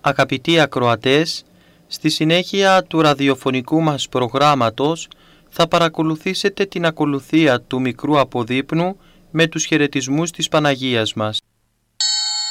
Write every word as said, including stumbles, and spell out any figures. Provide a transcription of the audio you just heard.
Αγαπητοί ακροατές, στη συνέχεια του ραδιοφωνικού μας προγράμματος θα παρακολουθήσετε την ακολουθία του μικρού αποδείπνου με τους χαιρετισμούς της Παναγίας μας.